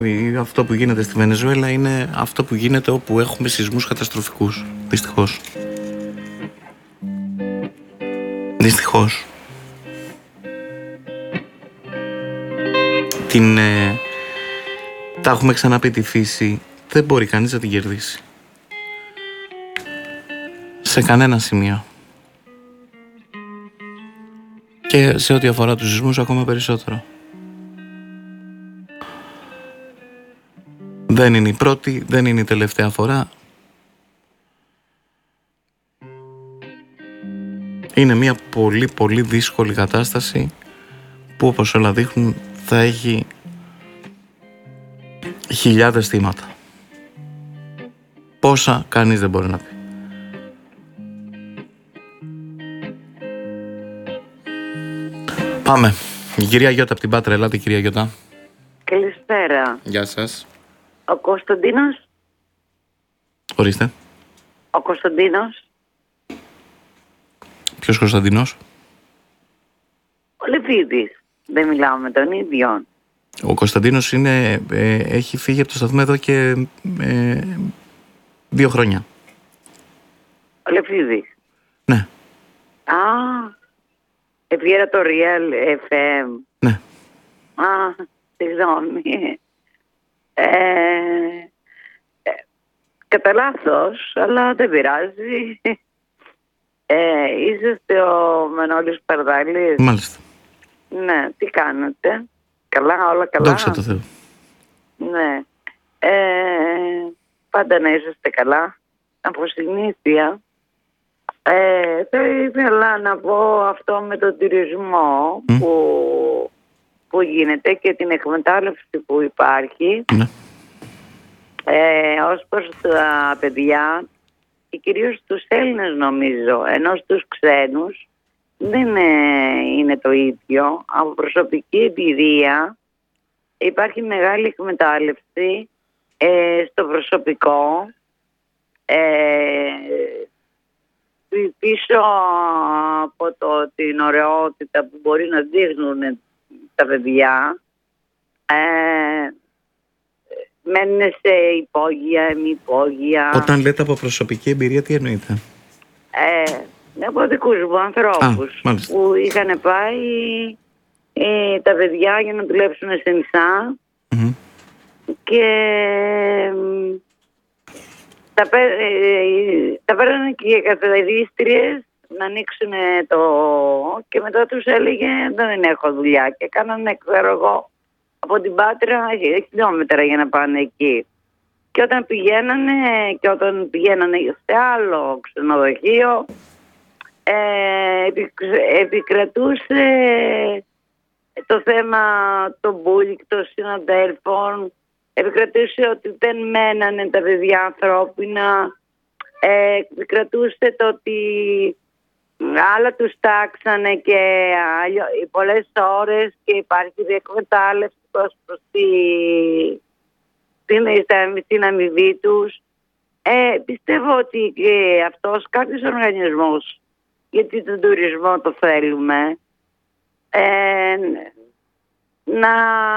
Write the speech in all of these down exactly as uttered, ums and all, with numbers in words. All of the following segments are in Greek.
Αυτό που γίνεται στη Βενεζουέλα είναι αυτό που γίνεται όπου έχουμε σεισμούς καταστροφικούς. Δυστυχώς. Δυστυχώς. Την, ε, τα έχουμε ξαναπεί, τη φύση δεν μπορεί κανείς να την κερδίσει. Σε κανένα σημείο. Και σε ό,τι αφορά τους σεισμούς ακόμα περισσότερο. Δεν είναι η πρώτη, δεν είναι η τελευταία φορά. Είναι μια πολύ πολύ δύσκολη κατάσταση που, όπως όλα δείχνουν, θα έχει χιλιάδες θύματα. Πόσα κανείς δεν μπορεί να πει. Πάμε. Η κυρία Γιώτα από την Πάτρα. Ελάτε, κυρία Γιώτα. Καλησπέρα. Γεια σας. Ο Κωνσταντίνος. Ορίστε. Ο Κωνσταντίνος. Ποιος Κωνσταντίνος? Ο Λεβίδης. Δεν μιλάω με τον ίδιο. Ο Κωνσταντίνος είναι, ε, έχει φύγει από το σταθμό εδώ και ε, δύο χρόνια. Ο Λεβίδης. Ναι. Α, ευγέρα το Real εφ εμ. Ναι. Α, συγγνώμη. Ε, ε, κατά λάθος, αλλά δεν πειράζει. Ε, είσαστε ο Μανώλης Παρδάλης. Μάλιστα. Ναι, τι κάνετε? Καλά, όλα καλά? Δόξα τω Θεώ. Ναι. Ε, πάντα να είσαστε καλά. Από συνήθεια. Ε, θα ήθελα να πω αυτό με τον τουρισμό mm. που, που γίνεται και την εκμετάλλευση που υπάρχει. Ναι. Ε, ως προς τα παιδιά και κυρίως τους Έλληνες, νομίζω, ενώ στους ξένους δεν ε, είναι το ίδιο. Από προσωπική εμπειρία υπάρχει μεγάλη εκμετάλλευση ε, στο προσωπικό, ε, πίσω από το, την ωραιότητα που μπορεί να δείχνουν τα παιδιά. Ε, μένουν σε υπόγεια, μη υπόγεια. Όταν λέτε από προσωπική εμπειρία, τι εννοείτε? Ε, από δικούς μου ανθρώπους Α, που είχαν πάει ε, τα παιδιά για να δουλέψουν σε νησά mm-hmm. και ε, τα, ε, τα παίρνανε και οι καθαρίστριες να ανοίξουν το και μετά τους έλεγε δεν έχω δουλειά και κάνανε, ξέρω εγώ, από την Πάτρα χιλιόμετρα για να πάνε εκεί. Και όταν πηγαίνανε και όταν πηγαίνανε σε άλλο ξενοδοχείο ε, επικρατούσε το θέμα των μπούλικ των συναδέλφων, επικρατούσε ότι δεν μένανε τα παιδιά ανθρώπινα, ε, επικρατούσε το ότι άλλα τους τάξανε και άλλοι, πολλές ώρες και υπάρχει διεκμετάλλευση προς τη, την, την αμοιβή τους. Ε, πιστεύω ότι και αυτός κάποιος οργανισμός, γιατί τον τουρισμό το θέλουμε, ε, να,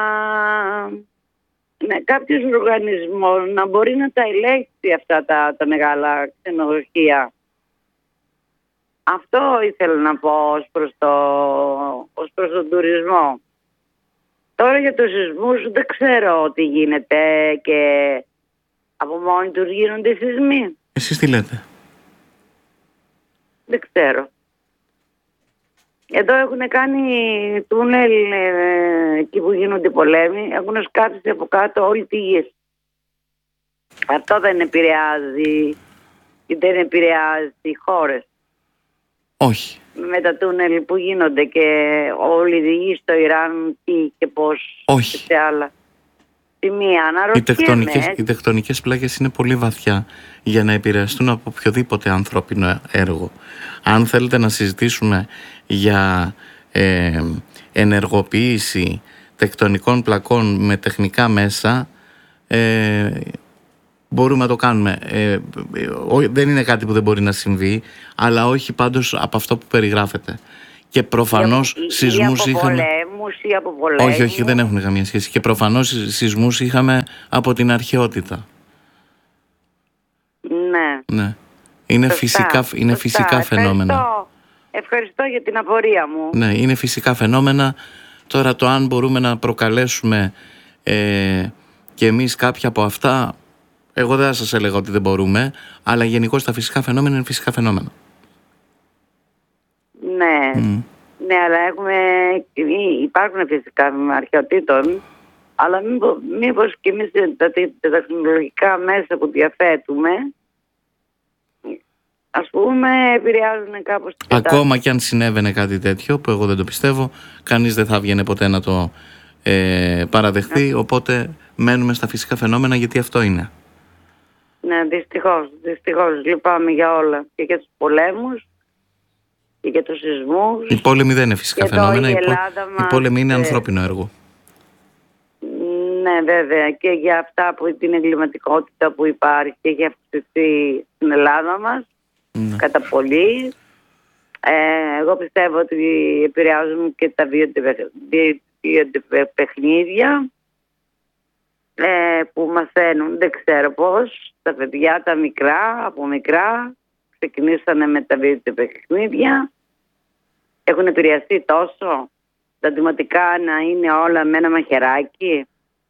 να κάποιος οργανισμός να μπορεί να τα ελέγξει αυτά τα, τα μεγάλα ξενοδοχεία. Αυτό ήθελα να πω ως προς, το, ως προς τον τουρισμό. Τώρα για τους σεισμούς δεν ξέρω τι γίνεται και από μόνοι τους γίνονται σεισμοί. Εσείς τι λέτε? Δεν ξέρω. Εδώ έχουν κάνει τούνελ ε, εκεί που γίνονται πολέμοι. Έχουν σκάψει από κάτω όλη τη γη. Αυτό δεν επηρεάζει και δεν επηρεάζει οι χώρες. Όχι. Με τα τούνελ που γίνονται και όλη η γη στο Ιράν τι και πώς. Όχι. Και σε άλλα σημεία. Οι τεκτονικές, οι τεκτονικές πλάκες είναι πολύ βαθιά για να επηρεαστούν από οποιοδήποτε ανθρώπινο έργο. Αν θέλετε να συζητήσουμε για ε, ενεργοποίηση τεκτονικών πλακών με τεχνικά μέσα, ε, μπορούμε να το κάνουμε. Ε, δεν είναι κάτι που δεν μπορεί να συμβεί, αλλά όχι πάντως από αυτό που περιγράφεται. Και προφανώς ή, σεισμούς ή από είχαμε. πολέμους ή από πολέμους. Όχι, όχι, δεν έχουν καμία σχέση. Και προφανώς σεισμούς είχαμε από την αρχαιότητα. Ναι. Ναι. Είναι Σωστά, φυσικά, είναι σωστά. φυσικά φαινόμενα. Ευχαριστώ. Ευχαριστώ για την απορία μου. Ναι, είναι φυσικά φαινόμενα. Τώρα το αν μπορούμε να προκαλέσουμε ε, και εμείς κάποια από αυτά, εγώ δεν θα σας έλεγα ότι δεν μπορούμε, αλλά γενικώς τα φυσικά φαινόμενα είναι φυσικά φαινόμενα. Ναι, Mm. ναι, αλλά έχουμε, υπάρχουν φυσικά αρχαιοτήτων, αλλά μήπως, μήπως και εμείς τα, τα τεχνολογικά μέσα που διαθέτουμε, ας πούμε, επηρεάζουν κάπως την κατάσταση. Ακόμα και αν συνέβαινε κάτι τέτοιο, που εγώ δεν το πιστεύω, κανείς δεν θα βγαίνει ποτέ να το ε, παραδεχθεί, ναι. Οπότε μένουμε στα φυσικά φαινόμενα, γιατί αυτό είναι. Ναι, δυστυχώς, δυστυχώς, λυπάμαι για όλα, και για τους πολέμους και για τους σεισμούς. Οι πόλεμοι δεν είναι φυσικά φαινόμενα, οι, οι πόλεμοι είναι και... ανθρώπινο έργο. Ναι, βέβαια, και για αυτά που την εγκληματικότητα που υπάρχει και έχει αυξηθεί στην Ελλάδα μας, ναι. Κατά πολύ. Ε, εγώ πιστεύω ότι επηρεάζουν και τα βιντεοπαιχνίδια ε, που μαθαίνουν, δεν ξέρω πώς, τα παιδιά τα μικρά, από μικρά, ξεκινήσανε με τα βιντεοπαιχνίδια, έχουν επηρεαστεί τόσο, τα αντιματικά να είναι όλα με ένα μαχαιράκι.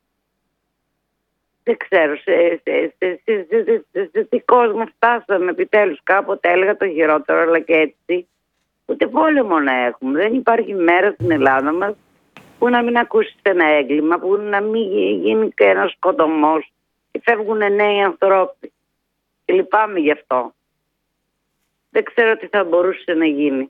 Δεν ξέρω, σε, σε, σε, σε, σε, σε, σε, σε τι κόσμο φτάσαμε επιτέλους. Κάποτε έλεγα το χειρότερο, αλλά και έτσι. Ούτε πόλεμο να έχουμε. Δεν υπάρχει μέρα στην Ελλάδα μας που να μην ακούσεις ένα έγκλημα, που να μην γίνει και ένας σκοτωμός και φεύγουν νέοι ανθρώποι. Και λυπάμαι γι' αυτό. Δεν ξέρω τι θα μπορούσε να γίνει.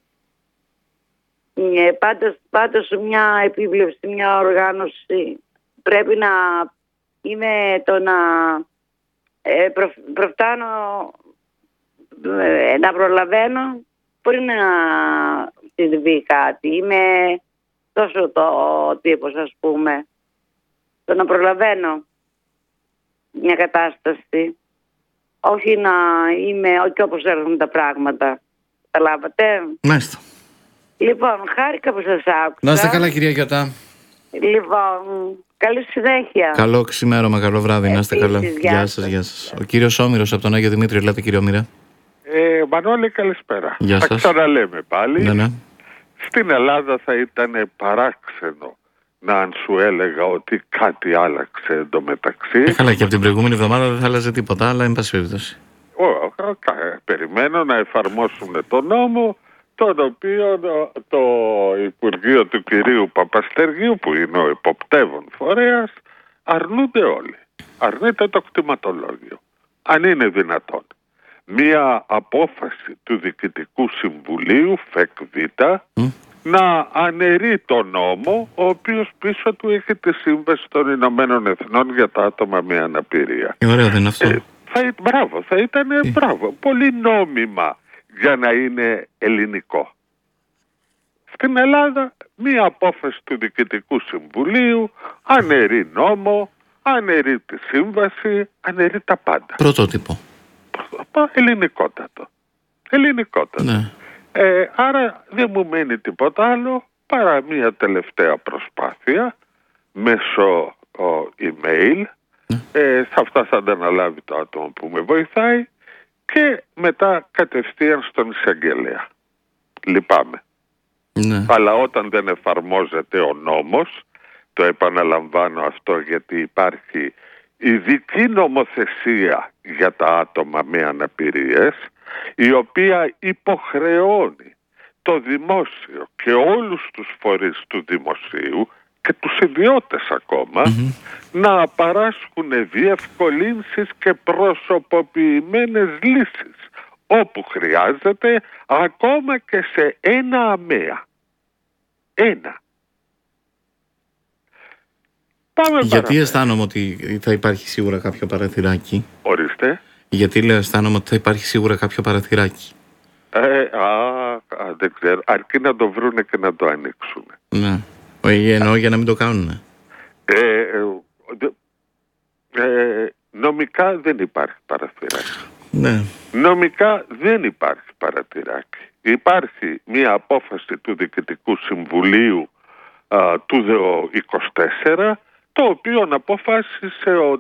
Ε, πάντως, πάντως μια επίβλεψη, μια οργάνωση πρέπει να... είναι το να ε, προ, προφτάνω, ε, να προλαβαίνω πριν να συμβεί κάτι. Είμαι τόσο το τύπος, ας πούμε, το να προλαβαίνω μια κατάσταση, όχι να είμαι όχι όπως έρχονται τα πράγματα. Καταλάβατε. Μάλιστα. Λοιπόν, χάρηκα που σας άκουσα. Να είστε καλά, κυρία Γιωτά. Λοιπόν, καλή συνέχεια. Καλό ξημέρωμα, καλό βράδυ. Να είστε καλά. Γεια σας, γεια σας. Ο κύριος Όμηρος από τον Άγιο Δημήτριο. Ελάτε, κύριε Όμηρα. Ε, Μανώλη, καλησπέρα. Γεια σας. Θα ξαναλέμε πάλι. Ναι, ναι. Στην Ελλάδα θα ήταν παράξενο να αν σου έλεγα ότι κάτι άλλαξε εντωμεταξύ. Ε, καλά, και από την προηγούμενη εβδομάδα δεν θα άλλαζε τίποτα, αλλά εν πάση περιπτώσει. Περιμένω να εφαρμόσουν τον νόμο, τον οποίο το Υπουργείο του κυρίου Παπαστεργίου, που είναι ο υποπτεύων φορέας, αρνούνται όλοι. Αρνείται το κτηματολόγιο. Αν είναι δυνατόν. Μία απόφαση του Διοικητικού Συμβουλίου, ΦΕΚΒ, mm. να αναιρεί τον νόμο, ο οποίος πίσω του έχει τη Σύμβαση των Ηνωμένων Εθνών για τα άτομα με αναπηρία. Ε, ωραίο δεν είναι αυτό. Ε, θα, μπράβο, θα ήταν ε. μπράβο, πολύ νόμιμα για να είναι ελληνικό. Στην Ελλάδα μία απόφαση του Διοικητικού Συμβουλίου αναιρεί νόμο, αναιρεί τη σύμβαση, αναιρεί τα πάντα. Πρωτότυπο. Ελληνικότατο. Ελληνικότατο. Ναι. Ε, άρα δεν μου μένει τίποτα άλλο παρά μία τελευταία προσπάθεια μέσω ο, email. Ναι. Ε, σε αυτά θα αναλάβει το άτομο που με βοηθάει και μετά κατευθείαν στον εισαγγελέα. Λυπάμαι. Ναι. Αλλά όταν δεν εφαρμόζεται ο νόμος, το επαναλαμβάνω αυτό γιατί υπάρχει ειδική νομοθεσία για τα άτομα με αναπηρίες, η οποία υποχρεώνει το δημόσιο και όλους τους φορείς του δημοσίου και τους ιδιώτες ακόμα mm-hmm. να παράσχουν διευκολύνσεις και προσωποποιημένες λύσεις όπου χρειάζεται, ακόμα και σε ένα αμαία. Ένα. Πάμε Γιατί παραπέρα. Αισθάνομαι ότι θα υπάρχει σίγουρα κάποιο παραθυράκι. Ορίστε. Γιατί λέω αισθάνομαι ότι θα υπάρχει σίγουρα κάποιο παραθυράκι. Ε, α, α, δεν ξέρω. Αρκεί να το βρούνε και να το ανοίξουν. Ναι. Όχι, εννοώ για να μην το κάνουν. Ε, ε, ε, νομικά δεν υπάρχει παραθυράκι. Ναι. Νομικά δεν υπάρχει παραθυράκι. υπάρχει μία απόφαση του Διοικητικού Συμβουλίου α, του είκοσι τέσσερα, το οποίο αποφάσισε ότι